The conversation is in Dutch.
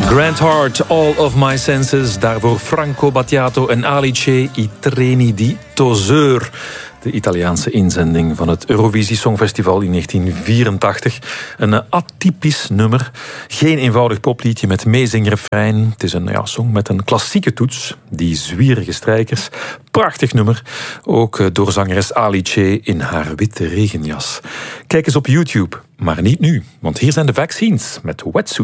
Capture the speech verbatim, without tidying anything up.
Grand Heart, All of My Senses. Daarvoor Franco Battiato en Alice I Treni di Tozeur. De Italiaanse inzending van het Eurovisie Songfestival in negentien vierentachtig. Een atypisch nummer. Geen eenvoudig popliedje met meezingrefrein. Het is een ja, song met een klassieke toets. Die zwierige strijkers. Prachtig nummer. Ook door zangeres Alice in haar witte regenjas. Kijk eens op YouTube. Maar niet nu, want hier zijn de Vaccines met Wetsuit.